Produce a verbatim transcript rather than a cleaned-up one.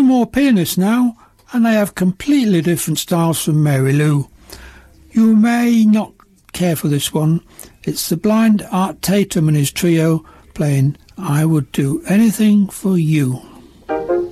two more pianists now, and they have completely different styles from Mary Lou. You may not care for this one. It's the blind Art Tatum and his trio playing I Would Do Anything for You.